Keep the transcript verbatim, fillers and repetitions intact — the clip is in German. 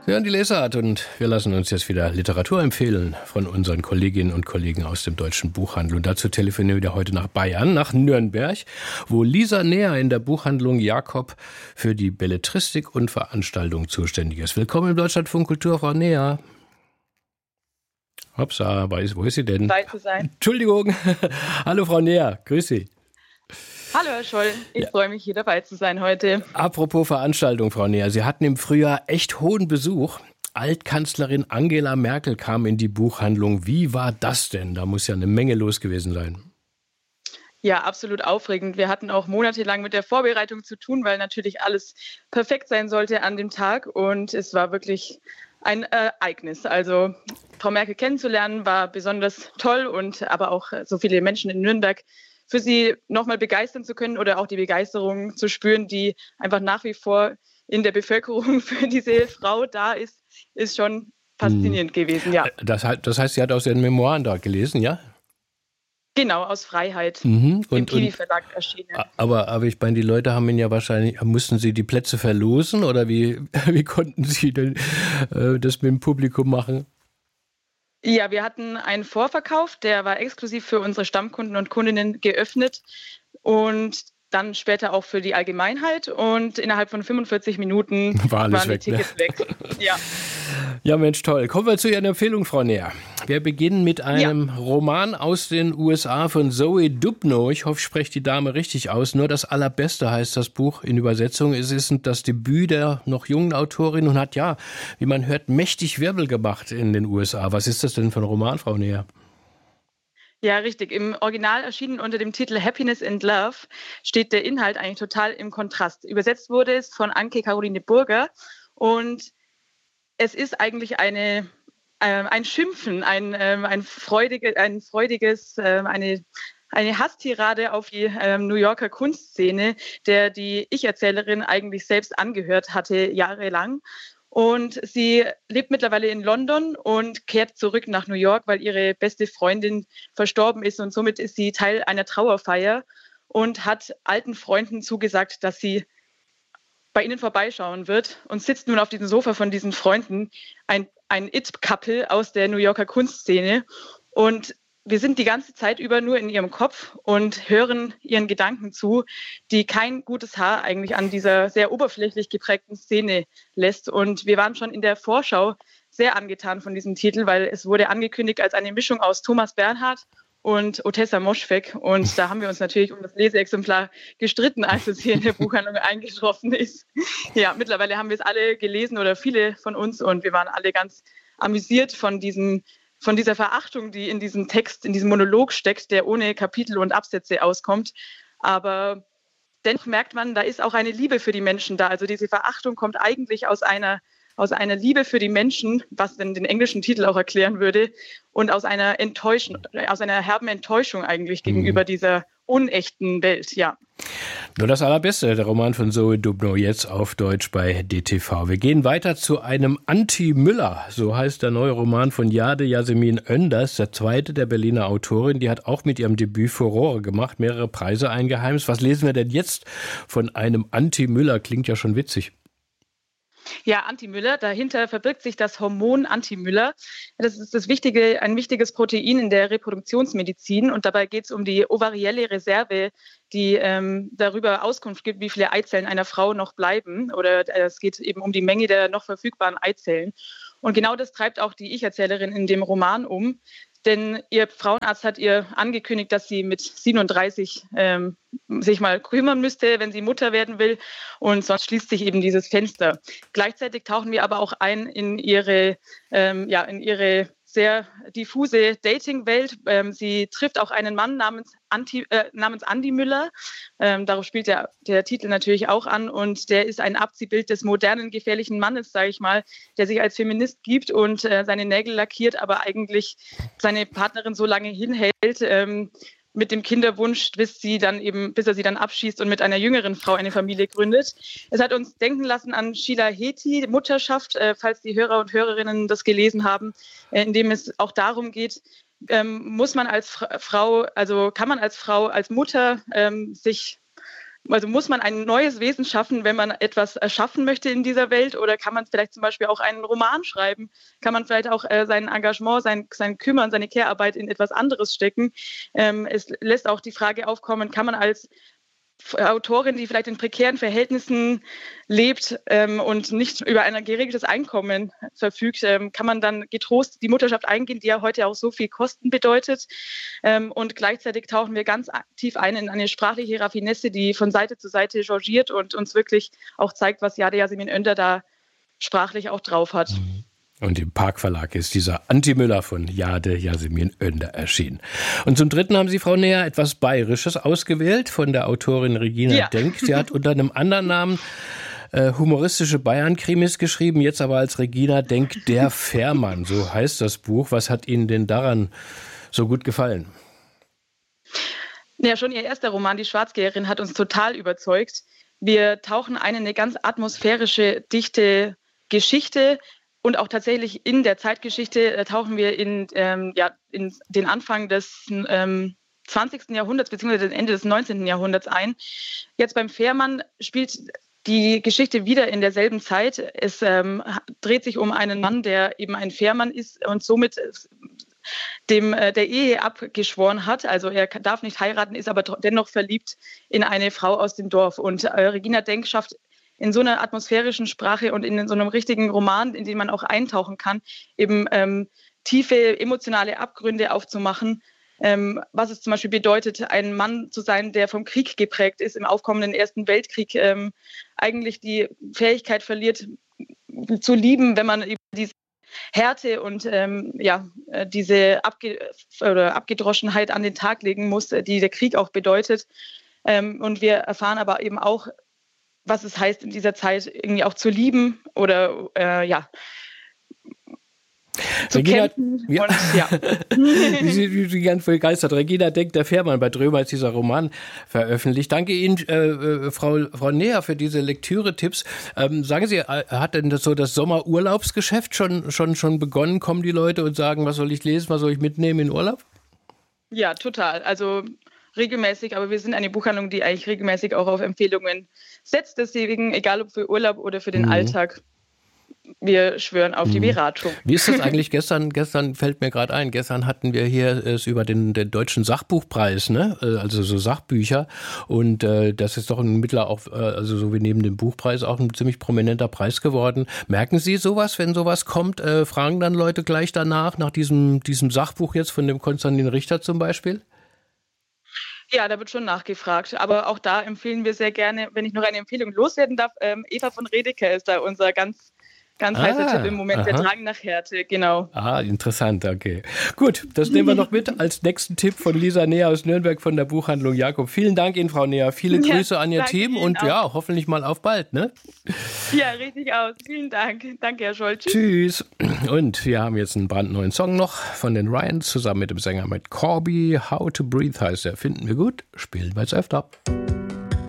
Sie hören die Lesart und wir lassen uns jetzt wieder Literatur empfehlen von unseren Kolleginnen und Kollegen aus dem Deutschen Buchhandel. Und dazu telefonieren wir heute nach Bayern, nach Nürnberg, wo Lisa Neher in der Buchhandlung Jakob für die Belletristik und Veranstaltung zuständig ist. Willkommen im Deutschlandfunk Kultur, Frau Neher. Hopsa, wo ist sie denn? Dabei zu sein. Entschuldigung. Hallo Frau Neher, grüß Sie. Hallo Herr Scholl, ich Ja. freue mich, hier dabei zu sein heute. Apropos Veranstaltung, Frau Neher, Sie hatten im Frühjahr echt hohen Besuch. Altkanzlerin Angela Merkel kam in die Buchhandlung. Wie war das denn? Da muss ja eine Menge los gewesen sein. Ja, absolut aufregend. Wir hatten auch monatelang mit der Vorbereitung zu tun, weil natürlich alles perfekt sein sollte an dem Tag. Und es war wirklich ein Ereignis. Also Frau Merkel kennenzulernen war besonders toll und aber auch so viele Menschen in Nürnberg für sie nochmal begeistern zu können oder auch die Begeisterung zu spüren, die einfach nach wie vor in der Bevölkerung für diese Frau da ist, ist schon faszinierend hm. gewesen, ja. Das, das heißt, sie hat aus ihren Memoiren da gelesen, ja? Genau, aus Freiheit, mhm. und, im Kiwi-Verlag erschienen. Aber, aber ich meine, die Leute haben ihn ja wahrscheinlich, mussten sie die Plätze verlosen oder wie, wie konnten sie denn äh, das mit dem Publikum machen? Ja, wir hatten einen Vorverkauf, der war exklusiv für unsere Stammkunden und Kundinnen geöffnet und dann später auch für die Allgemeinheit und innerhalb von fünfundvierzig Minuten war alles waren weg, die Tickets ne? weg. Ja. Ja, Mensch, toll. Kommen wir zu Ihren Empfehlungen, Frau Neher. Wir beginnen mit einem ja. Roman aus den U S A von Zoe Dubnow. Ich hoffe, ich spreche die Dame richtig aus. Nur das Allerbeste heißt das Buch in Übersetzung. Es ist das Debüt der noch jungen Autorin und hat ja, wie man hört, mächtig Wirbel gemacht in den U S A. Was ist das denn für ein Roman, Frau Neher? Ja, richtig. Im Original erschienen unter dem Titel Happiness and Love steht der Inhalt eigentlich total im Kontrast. Übersetzt wurde es von Anke Caroline Burger und es ist eigentlich eine, äh, ein Schimpfen, ein, äh, ein, freudige, ein freudiges, äh, eine, eine Hasstirade auf die äh, New Yorker Kunstszene, der die Ich-Erzählerin eigentlich selbst angehört hatte, jahrelang. Und sie lebt mittlerweile in London und kehrt zurück nach New York, weil ihre beste Freundin verstorben ist. Und somit ist sie Teil einer Trauerfeier und hat alten Freunden zugesagt, dass sie bei ihnen vorbeischauen wird und sitzt nun auf diesem Sofa von diesen Freunden, ein, ein It-Couple aus der New Yorker Kunstszene. Und wir sind die ganze Zeit über nur in ihrem Kopf und hören ihren Gedanken zu, die kein gutes Haar eigentlich an dieser sehr oberflächlich geprägten Szene lässt. Und wir waren schon in der Vorschau sehr angetan von diesem Titel, weil es wurde angekündigt als eine Mischung aus Thomas Bernhard und Otessa Moschweg. Und da haben wir uns natürlich um das Leseexemplar gestritten, als es hier in der Buchhandlung eingetroffen ist. Ja, mittlerweile haben wir es alle gelesen oder viele von uns und wir waren alle ganz amüsiert von diesem von dieser Verachtung, die in diesem Text, in diesem Monolog steckt, der ohne Kapitel und Absätze auskommt. Aber dennoch merkt man, da ist auch eine Liebe für die Menschen da. Also diese Verachtung kommt eigentlich aus einer, aus einer Liebe für die Menschen, was denn den englischen Titel auch erklären würde, und aus einer Enttäuschung, aus einer herben Enttäuschung eigentlich mhm. gegenüber dieser unechten Welt, ja. Nur das Allerbeste, der Roman von Zoe Dubnow, jetzt auf Deutsch bei D T V. Wir gehen weiter zu einem Anti-Müller, so heißt der neue Roman von Jade Yasemin Önders, der zweite der Berliner Autorin. Die hat auch mit ihrem Debüt Furore gemacht, mehrere Preise eingeheimst. Was lesen wir denn jetzt von einem Anti-Müller? Klingt ja schon witzig. Ja, Antimüller, dahinter verbirgt sich das Hormon Antimüller. Das ist das wichtige, ein wichtiges Protein in der Reproduktionsmedizin und dabei geht es um die ovarielle Reserve, die ähm, darüber Auskunft gibt, wie viele Eizellen einer Frau noch bleiben oder äh, es geht eben um die Menge der noch verfügbaren Eizellen. Und genau das treibt auch die Ich-Erzählerin in dem Roman um. Denn ihr Frauenarzt hat ihr angekündigt, dass sie mit siebenunddreißig ähm, sich mal kümmern müsste, wenn sie Mutter werden will. Und sonst schließt sich eben dieses Fenster. Gleichzeitig tauchen wir aber auch ein in ihre, ähm, ja, in ihre sehr diffuse Dating-Welt. Ähm, sie trifft auch einen Mann namens, Anti, äh, namens Andi Müller. Ähm, darauf spielt der, der Titel natürlich auch an. Und der ist ein Abziehbild des modernen, gefährlichen Mannes, sage ich mal, der sich als Feminist gibt und äh, seine Nägel lackiert, aber eigentlich seine Partnerin so lange hinhält, ähm, mit dem Kinderwunsch, bis sie dann eben, bis er sie dann abschießt und mit einer jüngeren Frau eine Familie gründet. Es hat uns denken lassen an Sheila Heti, Mutterschaft, äh, falls die Hörer und Hörerinnen das gelesen haben, äh, in dem es auch darum geht, ähm, muss man als Fra- Frau, also kann man als Frau, als Mutter ähm, sich Also muss man ein neues Wesen schaffen, wenn man etwas erschaffen möchte in dieser Welt? Oder kann man vielleicht zum Beispiel auch einen Roman schreiben? Kann man vielleicht auch äh, sein Engagement, sein, sein Kümmern, seine Care-Arbeit in etwas anderes stecken? Ähm, es lässt auch die Frage aufkommen, kann man als Autorin, die vielleicht in prekären Verhältnissen lebt ähm, und nicht über ein geregeltes Einkommen verfügt, ähm, kann man dann getrost die Mutterschaft eingehen, die ja heute auch so viel Kosten bedeutet. Ähm, und gleichzeitig tauchen wir ganz aktiv ein in eine sprachliche Raffinesse, die von Seite zu Seite changiert und uns wirklich auch zeigt, was Jade Yasemin Önder da sprachlich auch drauf hat. Mhm. Und im Park Verlag ist dieser Anti-Müller von Jade Yasemin Önder erschienen. Und zum Dritten haben Sie, Frau Neher, etwas Bayerisches ausgewählt von der Autorin Regina ja. Denk. Sie hat unter einem anderen Namen äh, humoristische Bayern-Krimis geschrieben, jetzt aber als Regina Denk der Fährmann, so heißt das Buch. Was hat Ihnen denn daran so gut gefallen? Ja, schon ihr erster Roman, Die Schwarzgeherin, hat uns total überzeugt. Wir tauchen ein in eine ganz atmosphärische, dichte Geschichte. Und auch tatsächlich in der Zeitgeschichte äh, tauchen wir in, ähm, ja, in den Anfang des ähm, zwanzigsten Jahrhunderts bzw. das Ende des neunzehnten Jahrhunderts ein. Jetzt beim Fährmann spielt die Geschichte wieder in derselben Zeit. Es ähm, dreht sich um einen Mann, der eben ein Fährmann ist und somit dem äh, der Ehe abgeschworen hat. Also er darf nicht heiraten, ist aber dennoch verliebt in eine Frau aus dem Dorf. Und äh, Regina Denk schafft in so einer atmosphärischen Sprache und in so einem richtigen Roman, in den man auch eintauchen kann, eben ähm, tiefe emotionale Abgründe aufzumachen, ähm, was es zum Beispiel bedeutet, ein Mann zu sein, der vom Krieg geprägt ist, im aufkommenden Ersten Weltkrieg ähm, eigentlich die Fähigkeit verliert, zu lieben, wenn man eben diese Härte und ähm, ja, diese Abge- oder Abgedroschenheit an den Tag legen muss, die der Krieg auch bedeutet. Ähm, und wir erfahren aber eben auch, was es heißt, in dieser Zeit irgendwie auch zu lieben oder äh, ja, zu Regina, kämpfen. Ja. Und, ja. Sie, Sie, Sie ganz begeistert. Regina Denk, der Fährmann, bei Drömer ist dieser Roman veröffentlicht. Danke Ihnen, äh, Frau, Frau Neher, für diese Lektüre-Tipps. Ähm, sagen Sie, hat denn das so das Sommerurlaubsgeschäft schon, schon, schon begonnen? Kommen die Leute und sagen, was soll ich lesen, was soll ich mitnehmen in Urlaub? Ja, total. Also regelmäßig, aber wir sind eine Buchhandlung, die eigentlich regelmäßig auch auf Empfehlungen setzt. Deswegen, egal ob für Urlaub oder für den mhm. Alltag, wir schwören auf mhm. die Beratung. Wie ist das eigentlich? Gestern, gestern fällt mir gerade ein, gestern hatten wir hier es über den, den deutschen Sachbuchpreis, ne? Also so Sachbücher. Und äh, das ist doch ein mittler auch, äh, also so wie neben dem Buchpreis auch ein ziemlich prominenter Preis geworden. Merken Sie sowas, wenn sowas kommt? Äh, fragen dann Leute gleich danach, nach diesem, diesem Sachbuch jetzt von dem Konstantin Richter zum Beispiel? Ja, da wird schon nachgefragt. Aber auch da empfehlen wir sehr gerne, wenn ich noch eine Empfehlung loswerden darf, ähm, Eva von Redeker ist da unser ganz, ganz ah, heißer Tipp im Moment, aha. der Drang nach Härte, genau. Ah, interessant, okay. Gut, das nehmen wir noch mit als nächsten Tipp von Lisa Neher aus Nürnberg von der Buchhandlung Jakob. Vielen Dank Ihnen, Frau Neher. Viele ja, Grüße an Ihr Team und auch. ja, hoffentlich mal auf bald, ne? Ja, richtig aus. Vielen Dank. Danke, Herr Scholl. Tschüss. Und wir haben jetzt einen brandneuen Song noch von den Ryans zusammen mit dem Sänger Matt Corby. How to Breathe heißt er. Finden wir gut. Spielen wir jetzt öfter.